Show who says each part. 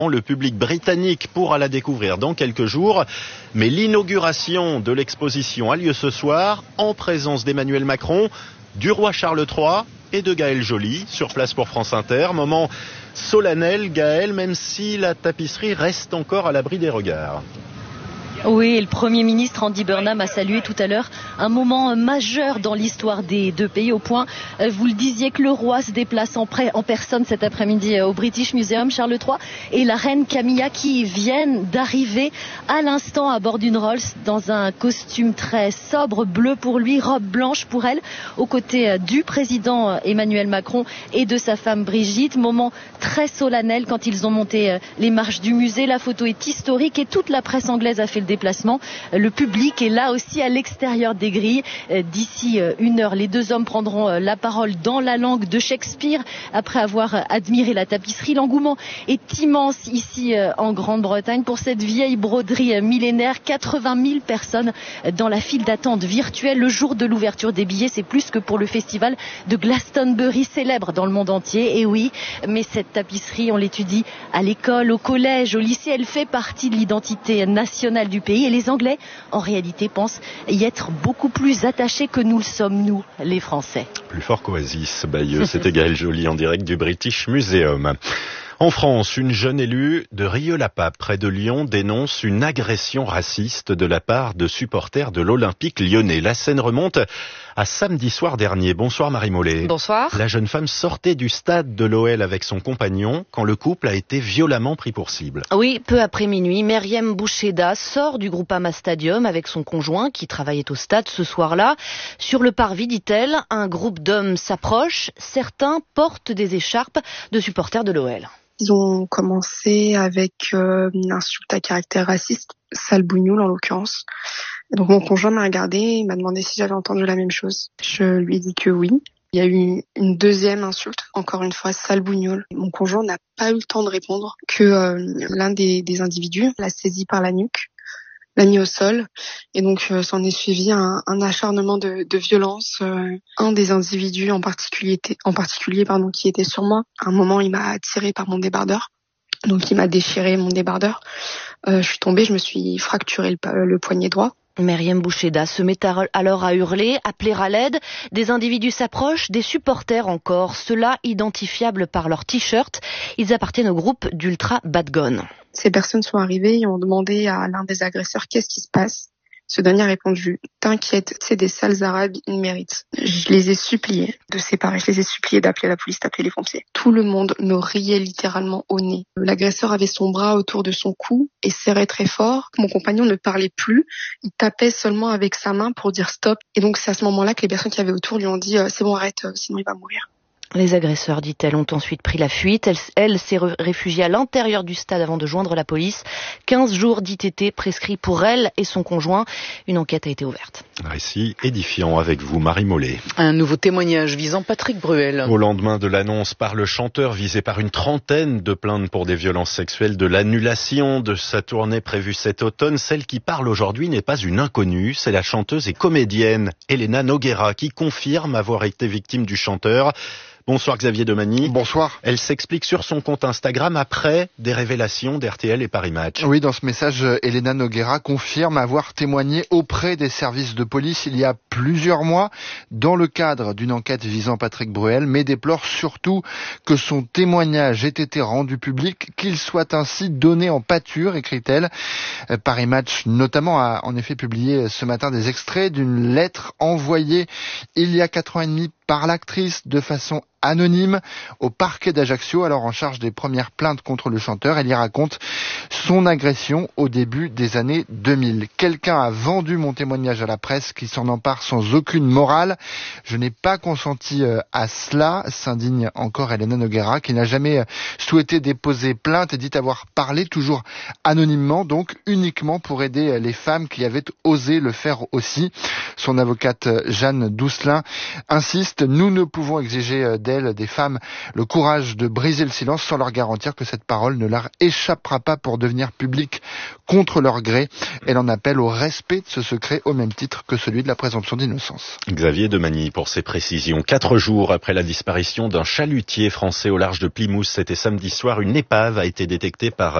Speaker 1: Le public britannique pourra la découvrir dans quelques jours, mais l'inauguration de l'exposition a lieu ce soir en présence d'Emmanuel Macron, du roi Charles III et de Gaël Joly, sur place pour France Inter. Moment solennel, Gaël, même si la tapisserie reste encore à l'abri des regards.
Speaker 2: Oui, le Premier ministre Andy Burnham a salué tout à l'heure un moment majeur dans l'histoire des deux pays, au point, vous le disiez, que le roi se déplace en personne cet après-midi au British Museum, Charles III, et la reine Camilla qui viennent d'arriver à l'instant à bord d'une Rolls dans un costume très sobre, bleu pour lui, robe blanche pour elle, aux côtés du président Emmanuel Macron et de sa femme Brigitte. Moment très solennel quand ils ont monté les marches du musée. La photo est historique et toute la presse anglaise a fait le déplacement. Le public est là aussi à l'extérieur des grilles. D'ici 1 heure, les deux hommes prendront la parole dans la langue de Shakespeare après avoir admiré la tapisserie. L'engouement est immense ici en Grande-Bretagne pour cette vieille broderie millénaire. 80 000 personnes dans la file d'attente virtuelle le jour de l'ouverture des billets. C'est plus que pour le festival de Glastonbury, célèbre dans le monde entier. Et oui, mais cette tapisserie, on l'étudie à l'école, au collège, au lycée. Elle fait partie de l'identité nationale du pays, et les Anglais, en réalité, pensent y être beaucoup plus attachés que nous le sommes, nous, les Français.
Speaker 1: Plus fort qu'Oasis, Bayeux. C'était Gaël Joly en direct du British Museum. En France, une jeune élue de Rieux-la-Pape, près de Lyon, dénonce une agression raciste de la part de supporters de l'Olympique lyonnais. La scène remonte à samedi soir dernier. Bonsoir Marie Mollet.
Speaker 3: Bonsoir.
Speaker 1: La jeune femme sortait du stade de l'OL avec son compagnon quand le couple a été violemment pris pour cible.
Speaker 3: Oui, peu après minuit, Myriam Boucheda sort du Groupama Stadium avec son conjoint qui travaillait au stade ce soir-là. Sur le parvis, dit-elle, un groupe d'hommes s'approche. Certains portent des écharpes de supporters de l'OL.
Speaker 4: Ils ont commencé avec une insulte à caractère raciste, sale bougnoule en l'occurrence. Et donc mon conjoint m'a regardé et m'a demandé si j'avais entendu la même chose. Je lui ai dit que oui. Il y a eu une deuxième insulte, encore une fois, sale bougnoule. Mon conjoint n'a pas eu le temps de répondre que l'un des individus l'a saisi par la nuque, l'a mis au sol, et donc s'en est suivi un acharnement de violence. Un des individus en particulier qui était sur moi, à un moment il m'a tiré par mon débardeur, donc il m'a déchiré mon débardeur. Je suis tombée, je me suis fracturé le poignet droit.
Speaker 3: Myriam Boucheda se met alors à hurler, appeler à l'aide. Des individus s'approchent, des supporters encore, ceux-là identifiables par leur t-shirt. Ils appartiennent au groupe d'Ultra Bad Gun.
Speaker 4: Ces personnes sont arrivées et ont demandé à l'un des agresseurs qu'est-ce qui se passe. Ce dernier a répondu « T'inquiète, c'est des sales arabes, ils méritent ». Je les ai suppliés de séparer, je les ai suppliés d'appeler la police, d'appeler les pompiers. Tout le monde me riait littéralement au nez. L'agresseur avait son bras autour de son cou et serrait très fort. Mon compagnon ne parlait plus, il tapait seulement avec sa main pour dire stop. Et donc c'est à ce moment-là que les personnes qui avaient autour lui ont dit « C'est bon, arrête, sinon il va mourir ».
Speaker 3: Les agresseurs, dit-elle, ont ensuite pris la fuite. Elle s'est réfugiée à l'intérieur du stade avant de joindre la police. 15 jours d'ITT prescrits pour elle et son conjoint. Une enquête a été ouverte.
Speaker 1: Récit édifiant avec vous, Marie Mollet.
Speaker 5: Un nouveau témoignage visant Patrick Bruel.
Speaker 1: Au lendemain de l'annonce par le chanteur visé par une trentaine de plaintes pour des violences sexuelles, de l'annulation de sa tournée prévue cet automne, celle qui parle aujourd'hui n'est pas une inconnue. C'est la chanteuse et comédienne Elena Nogueira qui confirme avoir été victime du chanteur. Bonsoir Xavier Demagny.
Speaker 6: Bonsoir.
Speaker 1: Elle s'explique sur son compte Instagram après des révélations d'RTL et Paris Match.
Speaker 6: Oui, dans ce message, Elena Nogueira confirme avoir témoigné auprès des services de police il y a plusieurs mois dans le cadre d'une enquête visant Patrick Bruel, mais déplore surtout que son témoignage ait été rendu public, qu'il soit ainsi donné en pâture, écrit-elle. Paris Match notamment a en effet publié ce matin des extraits d'une lettre envoyée il y a 4 ans et demi par l'actrice de façon anonyme au parquet d'Ajaccio, alors en charge des premières plaintes contre le chanteur. Elle y raconte son agression au début des années 2000. Quelqu'un a vendu mon témoignage à la presse qui s'en empare sans aucune morale. Je n'ai pas consenti à cela, s'indigne encore Elena Nogueira, qui n'a jamais souhaité déposer plainte et dit avoir parlé toujours anonymement, donc uniquement pour aider les femmes qui avaient osé le faire aussi. Son avocate Jeanne Doucelin insiste, nous ne pouvons exiger des femmes le courage de briser le silence sans leur garantir que cette parole ne leur échappera pas pour de devenir publiques contre leur gré. Elle en appelle au respect de ce secret au même titre que celui de la présomption d'innocence.
Speaker 1: Xavier Demagny pour ses précisions. 4 jours après la disparition d'un chalutier français au large de Plymouth, c'était samedi soir, une épave a été détectée par